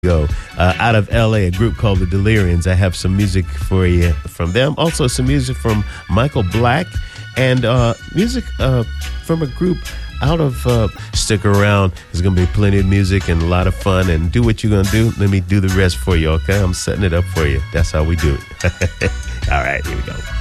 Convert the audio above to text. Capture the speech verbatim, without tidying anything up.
go. Uh, out of L A, a group called the Delirians. I have some music for you from them. Also, some music from Michael Black and uh, music uh, from a group out of uh, stick around. There's going to be plenty of music and a lot of fun. And do what you're going to do. Let me do the rest for you, okay? I'm setting it up for you. That's how we do it. All right, here we go.